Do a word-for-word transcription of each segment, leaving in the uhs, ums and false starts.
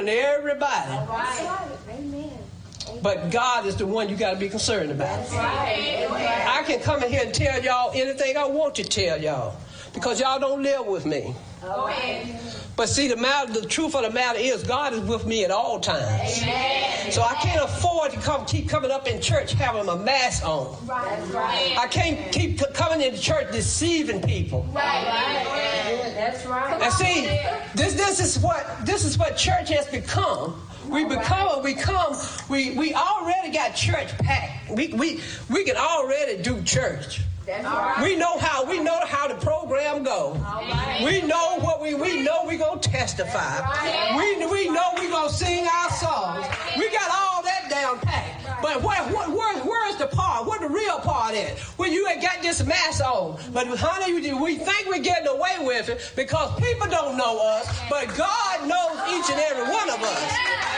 and everybody. All right. Amen. But God is the one you got to be concerned about. That's right. I can come in here and tell y'all anything I want to tell y'all because y'all don't live with me. Okay. But see, the matter, the truth of the matter is God is with me at all times. Amen. So I can't afford to come keep coming up in church having my mask on. That's right. I can't keep coming into church deceiving people. Right. Right. That's right. And see, this this is what this is what church has become. We become, we come, we, we already got church packed. We we we can already do church. That's right. We know how we know how the program go. Right. We know what we we know we gonna testify. Right. We we know we gonna sing our songs. We got all that down packed. Right. But where, where where where's the part? Where the real part is? When you ain't got this mask on. But honey, we think we're getting away with it because people don't know us, but God knows each and every one of us.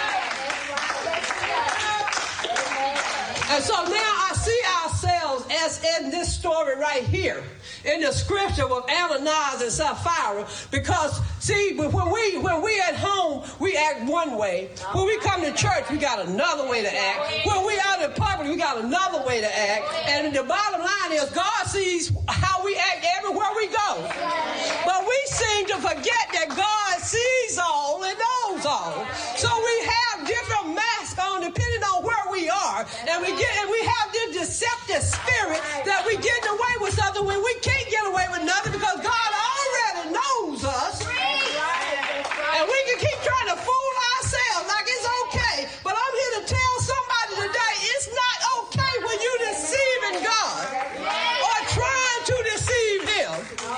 And so now I see ourselves as in this story right here, in the scripture with Ananias and Sapphira, because see, when we when we at home, we act one way. When we come to church, we got another way to act. When we out in public, we got another way to act. And the bottom line is, God sees how we act everywhere we go. But we seem to forget that God sees all and knows all. So we have different masks on depending on where we are, and we get and we have this deceptive spirit that we get away with something when we can't get away with nothing because God already knows us. And we can keep trying to fool ourselves like it's okay. But I'm here to tell somebody today it's not okay when you deceiving God or trying to deceive him.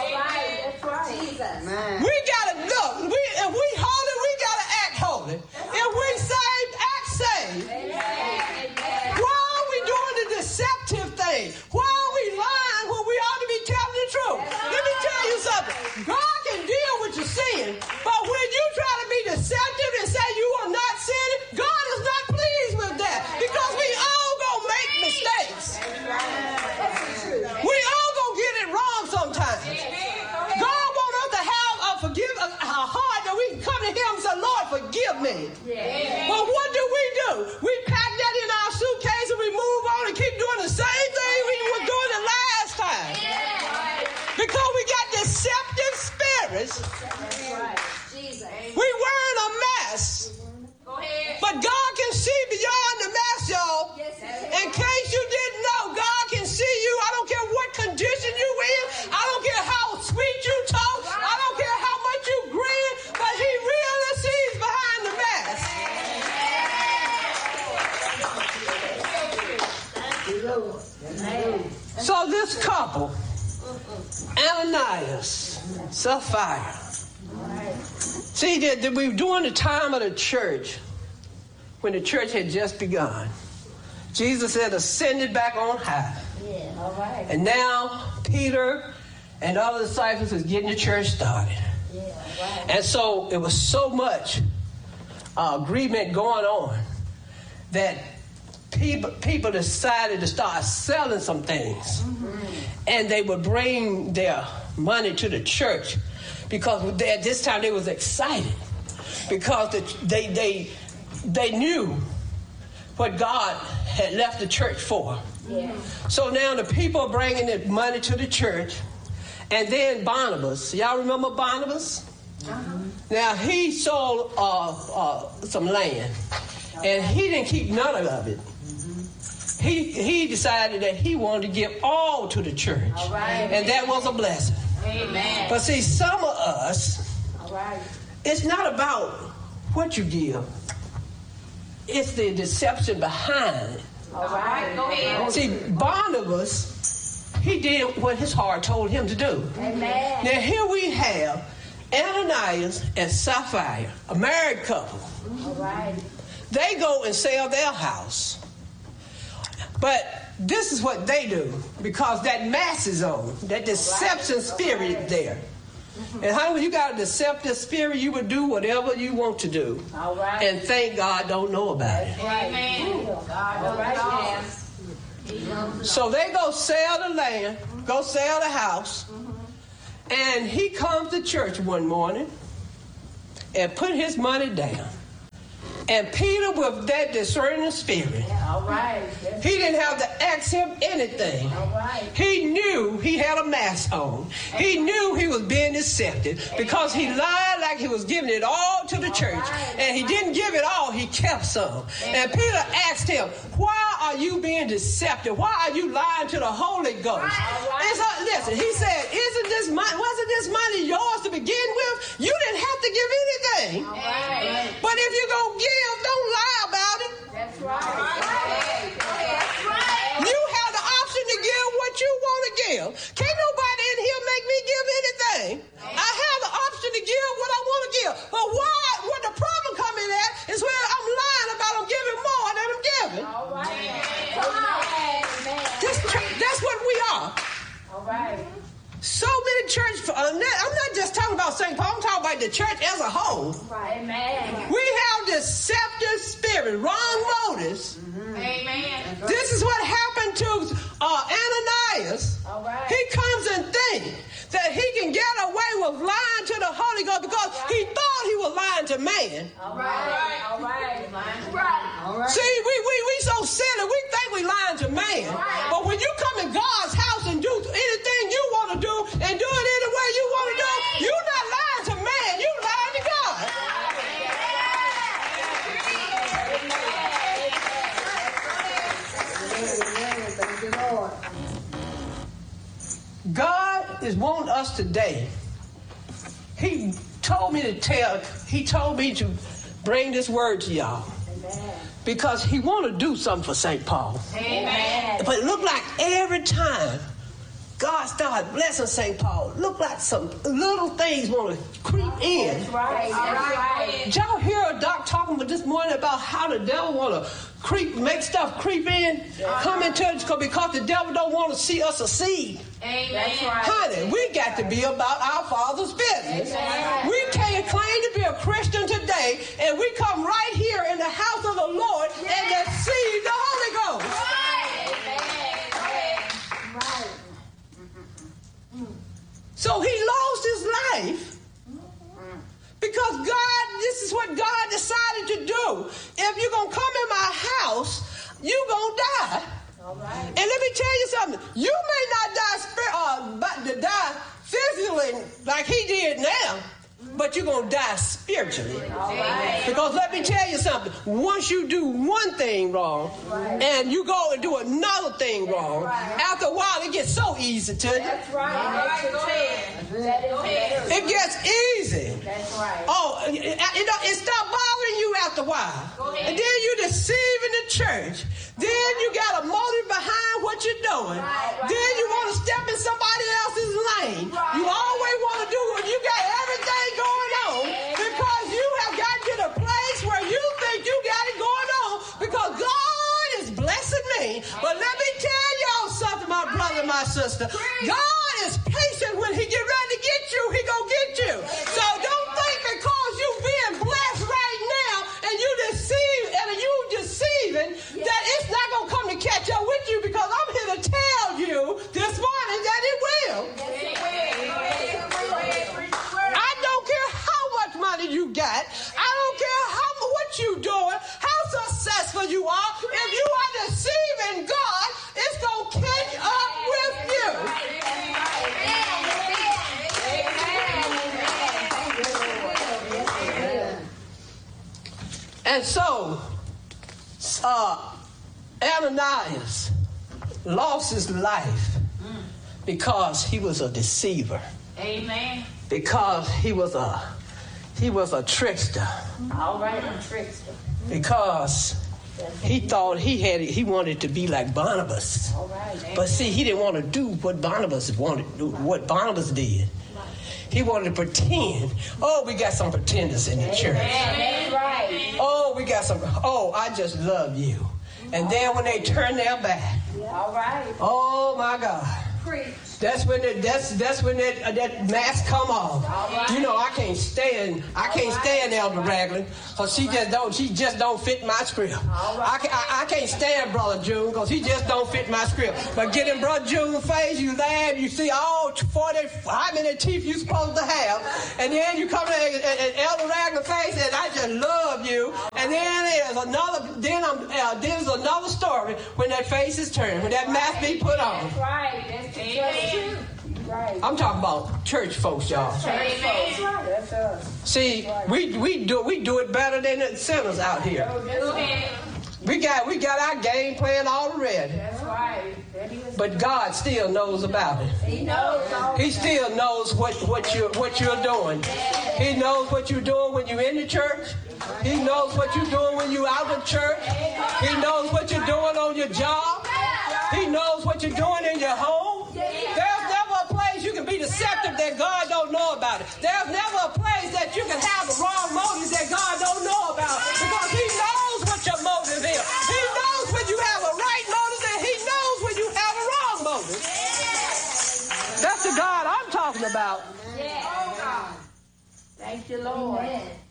We gotta look. We, if we holy, we gotta act holy. If we saved, act saved. Why are we doing the deceptive thing? Why are we lying when we ought to be telling the truth? Let me tell you something. God can deal with your sin, but when you try to be deceptive and say you are not sinning, God is not pleased with that because we all gonna make mistakes. We all gonna get it wrong sometimes. God wants us to have a forgive a, a heart that we can come to him and say, Lord, forgive me. But what do we do? We pack that in our suitcase and we move on and keep doing the same thing we were doing the last time. Because we got deceptive spirits. We wearing a mask. But God can see beyond the mask, y'all. In case you didn't know, God can see you. I don't care what condition you in. I don't care how sweet you talk. I don't care how much you grin. But he really sees behind the mask. So this couple, Ananias, Sapphira. See, that, that we were during the time of the church, when the church had just begun. Jesus had ascended back on high. Yeah, all right. And now Peter and other disciples is getting the church started. Yeah, all right. And so it was so much uh, agreement going on that people people decided to start selling some things. Mm-hmm. And they would bring their money to the church because they, at this time they was excited because the, they they they knew what God had left the church for. Yeah. So now the people are bringing the money to the church. And then Barnabas, y'all remember Barnabas? Uh-huh. Now he sold uh, uh, some land, and he didn't keep none of it. Mm-hmm. He he decided that he wanted to give all to the church, All right. and that was a blessing. Amen. But see, some of us, All right. it's not about what you give; it's the deception behind it. All right. Go ahead. See, Barnabas, he did what his heart told him to do. Amen. Now here we have Ananias and Sapphira, a married couple. All right. They go and sell their house. But this is what they do because that mask is on, that deception spirit is there. And how when you got a deceptive spirit, you would do whatever you want to do. All right. And thank God don't know about it. Amen. God, all right. So they go sell the land, go sell the house, and he comes to church one morning and put his money down. And Peter, with that discerning spirit, All right. he didn't have to ask him anything. All right. He knew he had a mask on. He knew he was being deceptive because he lied like he was giving it all to the church. And he didn't give it all, he kept some. And Peter asked him, why are you being deceptive? Why are you lying to the Holy Ghost? And so, listen, he said, isn't this money, wasn't this money yours to begin with? You didn't have to give anything. All right. But if you're going to give, don't lie about it. That's right. That's right. You have the option to give what you want to give. Can't nobody in here make me give anything. I have the option to give what I want to give. But why, what the problem coming at is where I'm lying about I'm giving more than I'm giving. All right. Come on. That's, that's what we are. All right. So many church, I'm not just talking about Saint Paul, I'm talking about the church as a whole. Amen. We have deceptive spirit, wrong motives. Amen. This is what happened to uh, Ananias. All right. He comes and thinks that he can get away with lying to the Holy Ghost because he thought he was lying to man. All right. All right. Right. All right. See, we, we, we so silly, we think we lying to man. But when you come in God's house and do anything you want to do and do it any way you want to do, you're not lying to man, you're lying to God. God is wanting us today. He told me to tell, he told me to bring this word to y'all. Amen. Because he want to do something for Saint Paul. Amen. But it looked like every time God started blessing Saint Paul, look like some little things want to creep in. That's right. That's right. Did y'all hear Doc talking about this morning about how the devil want to creep, make stuff creep in, come into it because the devil don't want to see us succeed. Amen. That's right. Honey, we got to be about our Father's business. Amen. We can't claim to be a Christian today, and we come right here in the house of the Lord and receive the Holy Ghost. Right. So he lost his life because God, this is what God decided to do. If you're going to come in my house, you're going to die. All right. And let me tell you something. You may not die, spir- uh, but to die physically like he did now, but you're going to die spiritually. All right. Because let me tell you something. Once you do one thing wrong, Right. and you go and do another thing wrong, Right. after a while it gets so easy to you. That's right. That's Go ahead. That is better. It gets easy. That's right. Oh, it, it, it stop bothering you after a while. Go ahead. And then you deceiving the church. Then you got a motive behind what you're doing. Right, right, Then you right. want to step in somebody else's lane. Right. You always want to do what you got everything going on because you have gotten to the place where you think you got it going on because God is blessing me. But let me tell y'all something, my brother, my sister. God is patient. When he get ready to get you, he gonna get you. So don't think because you being blessed right now and you deceive and you deceiving that it's not gonna come to catch up with you because I'm here to tell you this morning that it will. I don't care how much money you got. I don't care how what you doing, how successful you are. If you are deceiving God, it's gonna catch up with you. And so, uh, Ananias lost his life because he was a deceiver. Amen. Because he was a he was a trickster. All right, I'm trickster. Because he thought he had he wanted to be like Barnabas. All right. But see, he didn't want to do what Barnabas wanted, what Barnabas did. He wanted to pretend. Oh, we got some pretenders in the church. That's right. Oh, we got some. Oh, I just love you. And then when they turn their back, All right. oh my God. Preach. That's when it, that's that's when that uh, that mask come off. right. You know, I can't stand I can't stand Elder Ragland because she just don't she just don't fit my script. I, can, I I can't stand Brother June because he just don't fit my script. But get in Brother June's face, you laugh, you see all forty how many teeth you supposed to have, and then you come to uh, uh, Elder Ragland's face and I just love you, and then there's another. Then I'm. Uh, there's another story when that face is turned, when that mask be put on. That's right. That's the truth. Right. I'm talking about church folks, y'all. Church folks. That's us. See, we we do we do it better than the sinners out here. We got we got our game plan already. That's right. That is. But God still knows about it. He knows all. He still knows what, what you what you're doing. He knows what you're doing when you're in the church. He knows what you're doing when you're out of church. He knows what you're doing on your job. He knows what you're doing in your home. There's never a place you can be deceptive that God don't know about it. There's never a place that you can have the wrong motives that God don't know about, because He knows what your motive is. He knows when you have a right motive, and He knows when you have a wrong motive. That's the God I'm talking about. Yeah. Thank you, Lord.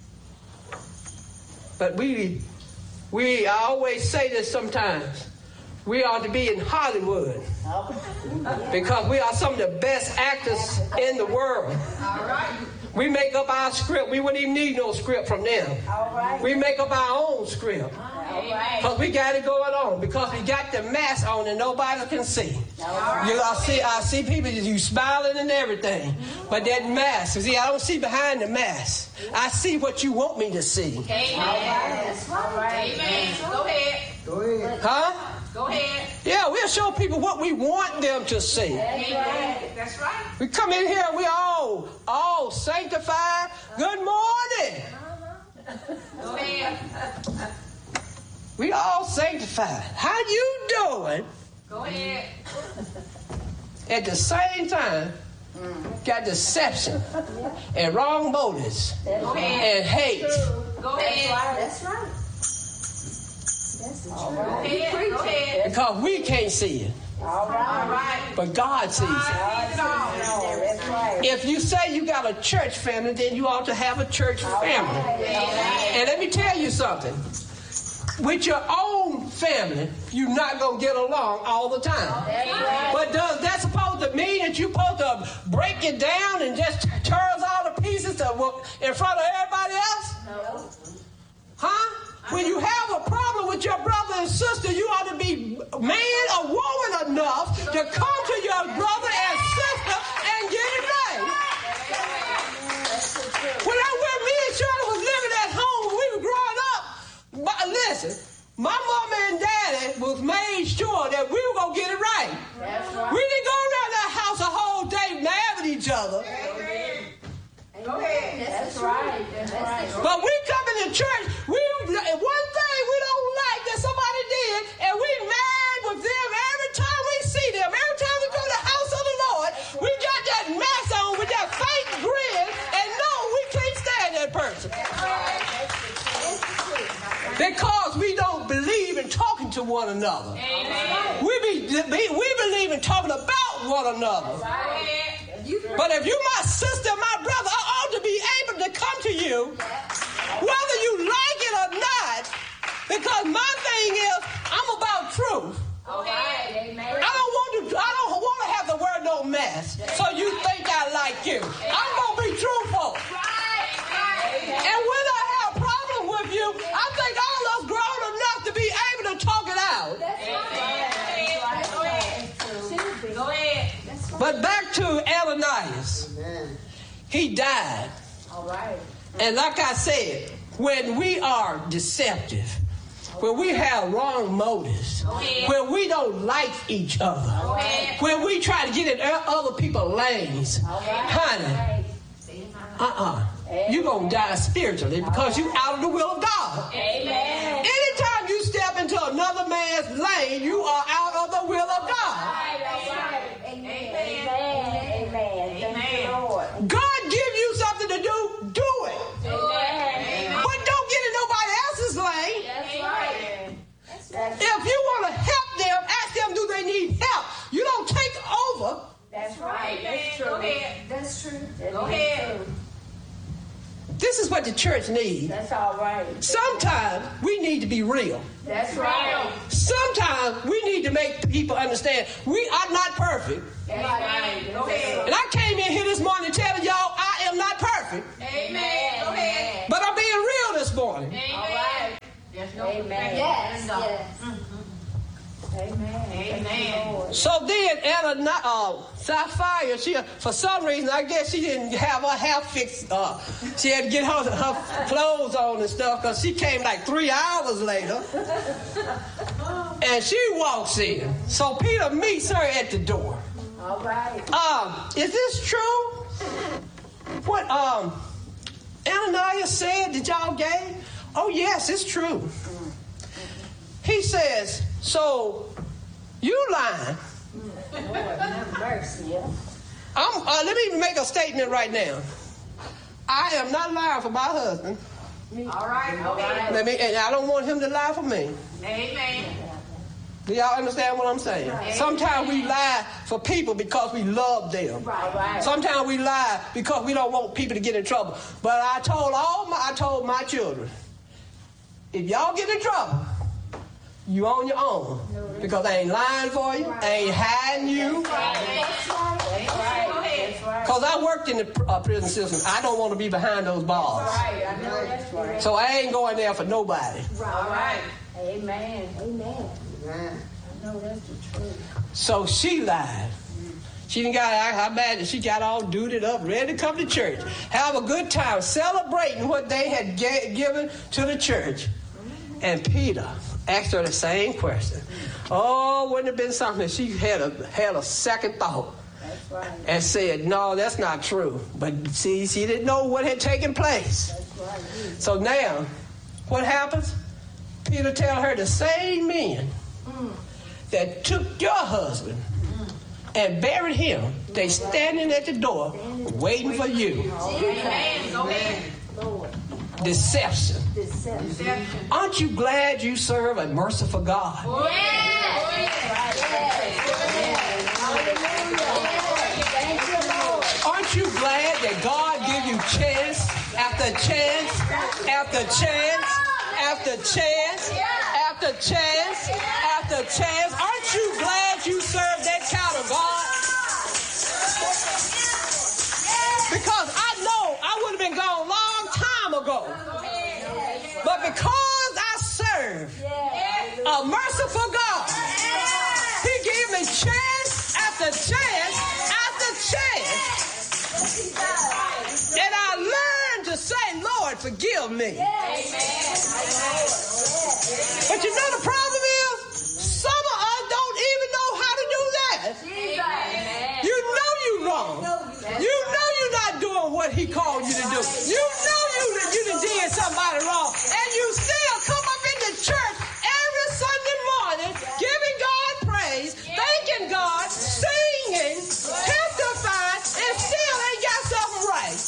But we, we I always say this sometimes. We ought to be in Hollywood because we are some of the best actors in the world. All right. We make up our script. We wouldn't even need no script from them. All right. We make up our own script. All right. Because we got it going on. Because we got the mask on and nobody can see. Right. You, I see I see people, you smiling and everything. But that mask, see, I don't see behind the mask. I see what you want me to see. Amen. All right. That's right. All right. Amen. Go ahead. Go ahead. Huh? Go ahead. Yeah, we'll show people what we want them to see. That's right. That's right. We come in here, we all, all sanctified. Good morning. Go ahead. We all sanctified. How you doing? Go ahead. At the same time, got deception and wrong motives Go ahead. and hate. Go ahead. That's right. That's the truth. Go ahead. Go ahead. Because we can't see it, All right. All right. but God sees it. That's right. If you say you got a church family, then you ought to have a church family. And let me tell you something. With your own family, you're not going to get along all the time. But does that supposed to mean that you're supposed to break it down and just tear us all to pieces to, in front of everybody else? No. Huh? When you have a problem with your brother and sister, you ought to be man or woman enough to come to your brother and sister and get it right. When I when me and Shirley was living at home when we were growing up, but listen, my mama and daddy was made sure that we were gonna get it right. That's right. We didn't go around that house a whole day mad at each other. Go ahead. That's right. That's right. But we come into church, we one thing we don't like that somebody did, and we mad with them every time we see them. Every time we go to the house of the Lord, we got that mask on with that fake grin, and no, we can't stand that person. Because we don't believe in talking to one another. Amen. We be we believe in talking about one another. Right. But if you my sister, my brother, I ought to be able to come to you, whether you like it or not, because my thing is, I'm about truth. All right. Amen. I don't want to. I don't want to have to wear no mask, so you think I like you. I'm gonna be truthful. Right. Right. And when I have a problem with you, I think all of us grown enough to be able to talk it out. Go ahead. Go ahead. But back to Ananias. He died. All right. And like I said, when we are deceptive, when we have wrong motives, when we don't like each other, when we try to get in other people's lanes, honey, uh-uh, you're going to die spiritually because you're out of the will of God. Amen. Anytime you step into another man's lane, you are out of the will of God. God give you something to do, do it. But don't get in nobody else's lane. If you want to help them, ask them, do they need help? You don't take over. That's right. That's true. Go ahead. That's true. Go ahead. This is what the church needs. That's all right. Sometimes we need to be real. That's right. Sometimes we need to make people understand we are not perfect. That's right. Go ahead. And I came in here this morning telling y'all I am not perfect. Amen. Go ahead. But I'm being real this morning. All right. Amen. Yes. Yes. Amen. Amen. So then Anna, uh, Sapphira, she for some reason, I guess she didn't have her hair fixed up. She had to get her, her clothes on and stuff because she came like three hours later. And she walks in. So Peter meets her at the door. All right. Um, is this true? What um Ananias said that y'all gave? Oh yes, it's true. He says, so you lying. Lord, have mercy. I'm, uh, let me make a statement right now. I am not lying for my husband. All right. All right. Let me, and I don't want him to lie for me. Amen. Do y'all understand what I'm saying? Right. Sometimes we lie for people because we love them. Right, right. Sometimes we lie because we don't want people to get in trouble. But I told all my, I told my children, if y'all get in trouble, you on your own. Because I ain't lying for you. I ain't hiding you. That's right. Because I worked in the uh, prison system. I don't want to be behind those bars. Right. I know that's right. So I ain't going there for nobody. Right. All right. Amen. Amen. I know that's the truth. So she lied. She didn't got, I imagine she got all duded up, ready to come to church. Have a good time celebrating what they had ga- given to the church. And Peter asked her the same question. Oh, wouldn't it have been something that she had a, had a second thought. That's right. And said, no, that's not true. But see, she didn't know what had taken place. That's right. So now, what happens? Peter tell her the same men mm. that took your husband mm. and buried him, they standing at the door waiting for you. Amen. Go ahead. Lord. Deception. Deception. Aren't you glad you serve a merciful God? Aren't you glad that God give you chance after chance after chance after chance after chance after chance? Aren't you glad you serve that kind of God? Because I know I would have been gone a long time ago. But because I serve a merciful God, He gave me chance after chance after chance. And I learned to say, Lord, forgive me. But you know the problem is, some of us don't even know how to do that. You know you're wrong. You know you're not doing what He called you to do. You know you, you done did somebody wrong. And you still come up in the church every Sunday morning, giving God praise, thanking God, singing, testifying, and still ain't got something right.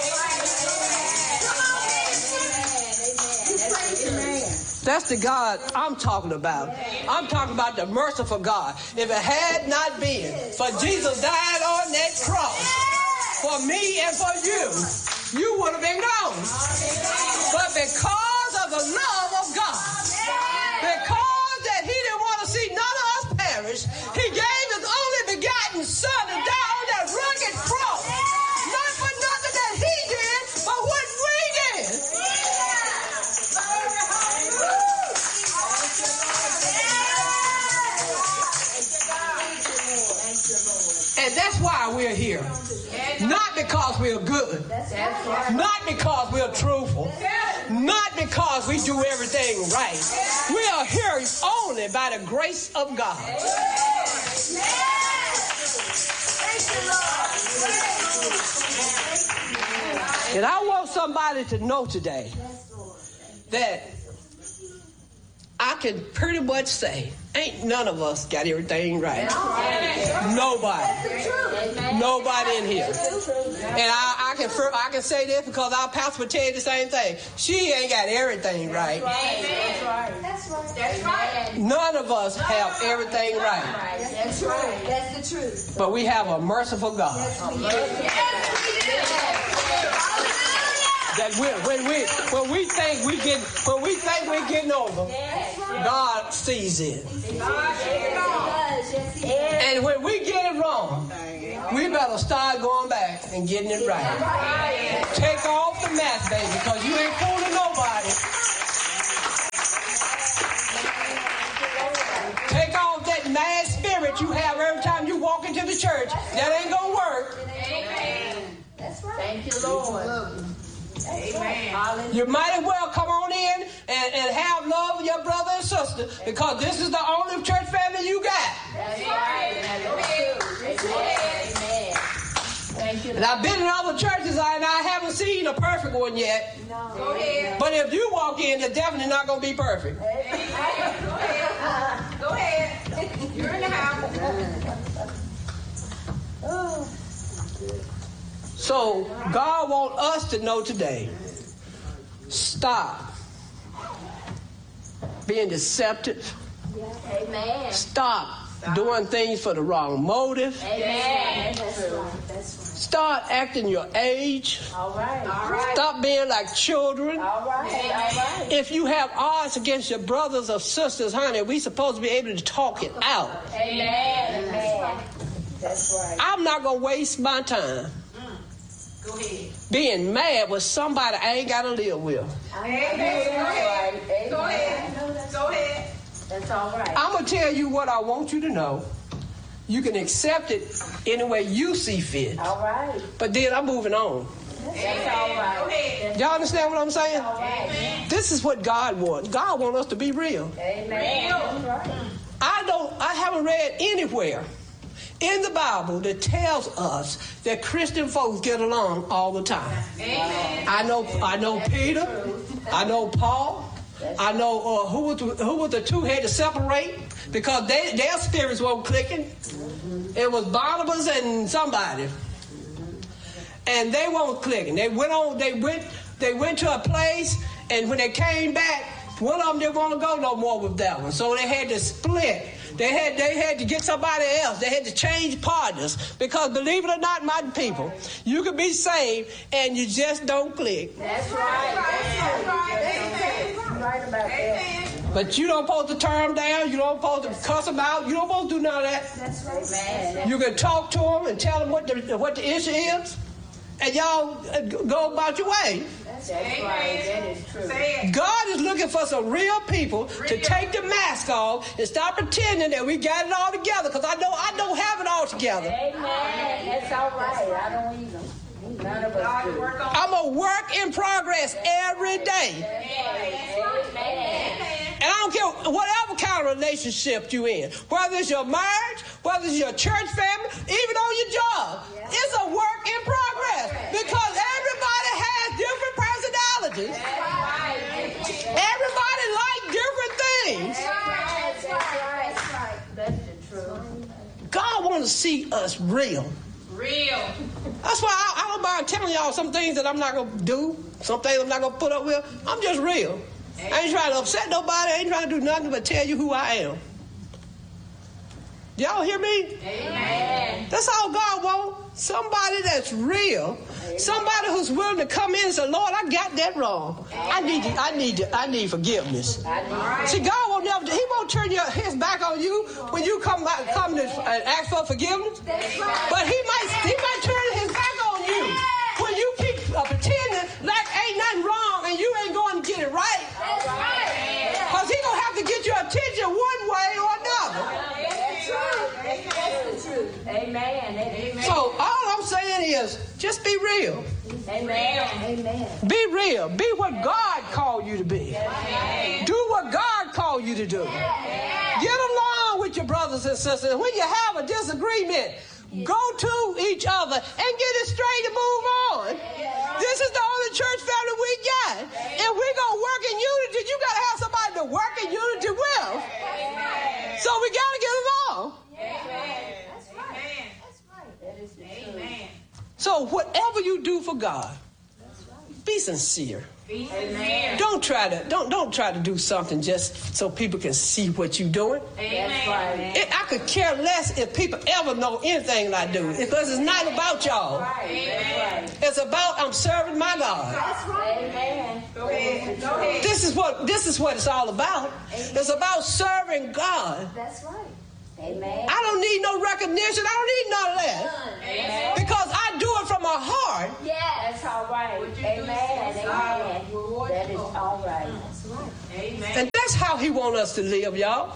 That's the God I'm talking about. I'm talking about the merciful God. If it had not been for Jesus died on that cross for me and for you, you would have been gone. But because of the love of God, because that He didn't want to see none of us perish, He gave His only begotten Son to die on that rugged cross. Not for nothing that He did, but what we did. And that's why we're here. Not because we're good. Not because we're truthful. Not because we do everything right. We are here only by the grace of God. And I want somebody to know today that I can pretty much say, ain't none of us got everything right. Nobody. Nobody in here. And I, I can I can say this because our pastor would tell you the same thing. She ain't got everything right. That's right. That's right. That's right. None of us have everything right. That's right. That's the truth. But we have a merciful God. That we, when we when we think we get when we think we're getting over, God sees it. And when we get it wrong, we better start going back and getting it right. Take off the mask, baby, because you ain't fooling nobody. you, Lord. Amen. You might as well come on in and, and have love with your brother and sister, because this is the only church family you got. That's right. That's true. Amen. Thank you. And I've been in other churches and I haven't seen a perfect one yet. No. Go ahead. But if you walk in, they're definitely not going to be perfect. Go ahead. Go ahead. You're in the house. Oh. So God wants us to know today, stop being deceptive. Amen. Stop doing things for the wrong motive. Amen. That's right. That's right. Start acting your age. All right. All right. Stop being like children. All right. All right. If you have odds against your brothers or sisters, honey, we supposed to be able to talk it out. Amen. Amen. That's right. I'm not going to waste my time Go ahead. being mad with somebody I ain't got to live with. Amen. Go ahead. Go ahead. Go ahead. That's all right. I'm going to tell you what I want you to know. You can accept it any way you see fit. All right. But then I'm moving on. That's all right. Go ahead. Y'all understand what I'm saying? All right. This is what God wants. God wants us to be real. Amen. That's right. I don't. I haven't read anywhere in the Bible that tells us that Christian folks get along all the time. Amen. I know. I know Peter. I know Paul. I know uh, who was the, who was the two had to separate because they, their spirits weren't clicking. It was Barnabas and somebody, and they weren't clicking. They went on. They went. They went to a place, and when they came back, one of them didn't want to go no more with that one. So they had to split. They had they had to get somebody else. They had to change partners because, believe it or not, my people, you can be saved and you just don't click. That's right. That's right. Right about that. But you don't supposed to turn them down. You don't supposed to cuss them out. You don't supposed to do none of that. That's right. Man. You can talk to them and tell them what the what the issue is, and y'all go about your way. That's right. That is true. God is looking for some real people to take the mask off and stop pretending that we got it all together. Because I know I don't have it all together. Amen. That's all right. I don't either. None of us do. I'm a work in progress every day. Amen. And I don't care whatever kind of relationship you in, whether it's your marriage, whether it's your church family, even on your job. It's a work in progress because everybody has different personalities. Everybody like different things. That's right. That's right. That's the truth. God wants to see us real. Real. That's why I, I don't mind telling y'all some things that I'm not going to do, some things I'm not going to put up with. I'm just real. I ain't trying to upset nobody. I ain't trying to do nothing but tell you who I am. Y'all hear me? Amen. That's all God wants. Somebody that's real. Amen. Somebody who's willing to come in and say, Lord, I got that wrong. Amen. I need you, I need you, I need forgiveness. I need right. See, God won't never, he won't turn your, his back on you when you come back, come to uh, ask for forgiveness. Right. But he might he might turn his back on you when you keep uh, pretending like ain't nothing wrong and you ain't going to get it right. That's right. Because he going to have to get your attention one way or another. That's the truth. Amen. Amen. So all I'm saying is just be real. Amen. Amen. Be real. Be what God called you to be. Amen. Do what God called you to do. Amen. Get along with your brothers and sisters. When you have a disagreement, go to each other and get it straight and move on. This is the only church family we got. And we're going to work in unity. You got to have somebody to work in unity with. So we got to get along. That's right. That's right. That is the truth. So whatever you do for God, be sincere. Amen. Don't try to don't don't try to do something just so people can see what you're doing. That's right. It, I could care less if people ever know anything I do because it's not about y'all. Amen. It's about I'm serving my God. That's right. Amen. Go ahead. Go ahead. This is what this is what it's all about. It's about serving God. That's right. Amen. I don't need no recognition. I don't need none of that. Amen. Because I do it from my heart. Yeah, that's all right. Amen. Amen. That is all right. That's right. Amen. And that's how he wants us to live, y'all.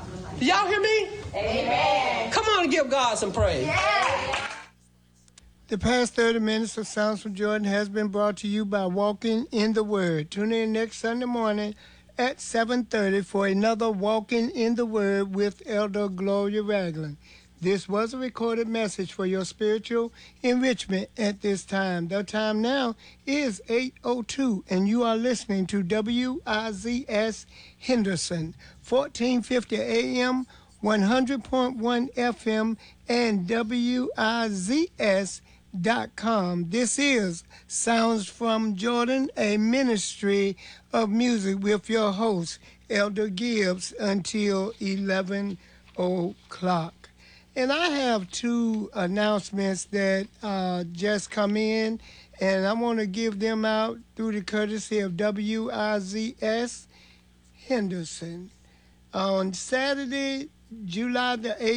Y'all hear me? Amen. Come on and give God some praise. Yeah. The past thirty minutes of Sounds from Jordan has been brought to you by Walking in the Word. Tune in next Sunday morning at seven thirty for another Walking in the Word with Elder Gloria Ragland. This was a recorded message for your spiritual enrichment at this time. The time now is eight oh two, and you are listening to W I Z S Henderson, fourteen fifty A M, one hundred point one F M, and W I Z S dot com. This is Sounds from Jordan, a ministry of music with your host, Elder Gibbs, until eleven o'clock. And I have two announcements that uh, just come in, and I want to give them out through the courtesy of W I Z S Henderson. On Saturday, July the eighth,